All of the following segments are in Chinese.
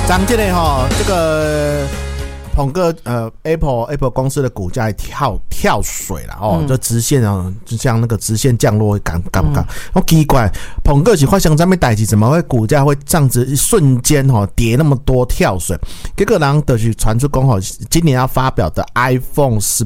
涨这个这个捧个Apple 公司的股价跳水了就直线就像那个直线降落，敢不敢？我奇怪，捧个是发生什么代志，怎么会股价会这样子一瞬间跌那么多跳水？结果人就是传出讲今年要发表的 iPhone 18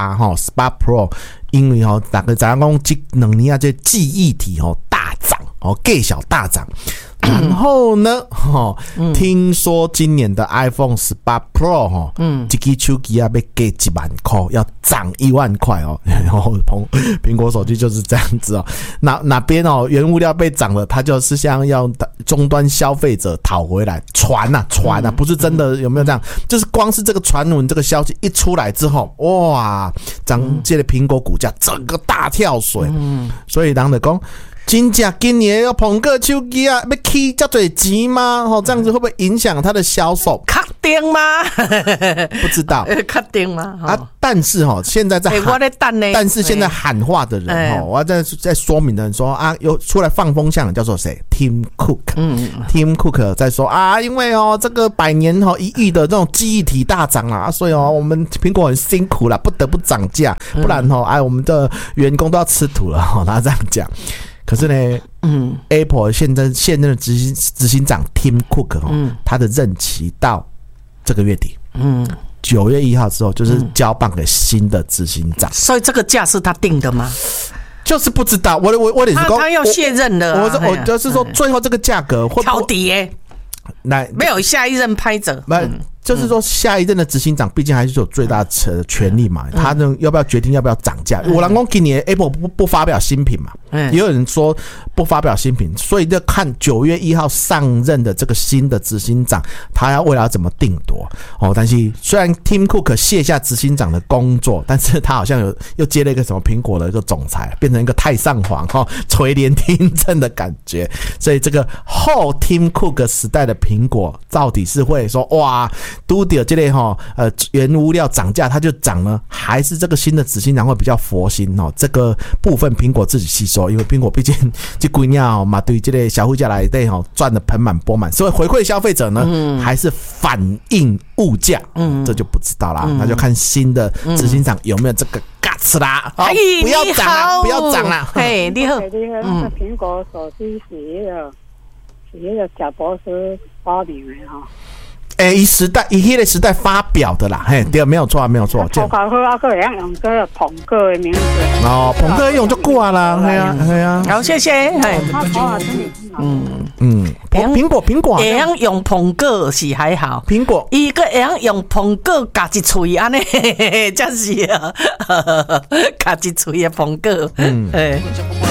Pro， 因为大家知影讲这2年啊，这记忆体大涨价小大涨。然后呢听说今年的 iPhone 18 Pro 这支手机要价1万块，要涨1万块然后苹果手机就是这样子哪边原物料被涨了，它就是像要终端消费者讨回来，传啊不是真的有没有这样，就是光是这个传闻这个消息一出来之后，哇，涨这个苹果股价整个大跳水，所以人就说真假今年要捧个手机啊，要起这么多钱吗？这样子会不会影响它的销售？ 确定吗？ 不知道， 确定吗？ 但是现在在我在等呢。 但是现在喊话的人我要在说明的人说有出来放风向的叫做谁 ？Tim Cook，Tim Cook 在说因为这个100年1亿的这种记忆体大涨所以我们苹果很辛苦啦，不得不涨价，不然我们的员工都要吃土了他这样讲。可是呢Apple 现任的执行长 Tim Cook 他的任期到这个月底9月1号之后就是交棒给新的执行长， 所以这个价是他定的吗？ 就是不知道，我也是说他要卸任了我就是说最后这个价格会调低没有下一任拍着就是说下一任的执行长毕竟还是有最大的权力嘛，他要不要决定要不要涨价？有人说今年 Apple 不发表新品嘛，也有人说不发表新品，所以就看9月1号上任的这个新的执行长他要未来要怎么定夺但是虽然 Tim Cook 卸下执行长的工作，但是他好像又接了一个什么苹果的一个总裁，变成一个太上皇垂帘听政的感觉，所以这个后 Tim Cook 时代的苹果到底是会说哇都到这个原物料涨价它就涨呢，还是这个新的执行长会比较佛心这个部分苹果自己吸收，因为苹果毕竟这几年嘛对这个消费者来对赚得盆满钵满，所以回馈消费者呢还是反映物价这就不知道啦，那就看新的执行长有没有这个 guts 啦不要涨啦不要涨啦。 嘿你好苹果手机是那个贾博士发明的以那个时代发表的啦，对，没有错没有错。 头壳好啊，个样用这个捧哥的名字捧哥用就挂啦，对啊。 好，谢谢。 苹果会晓用捧哥是还好， 苹果伊个会晓用捧哥夹一喙安尼，真是夹一喙的捧哥。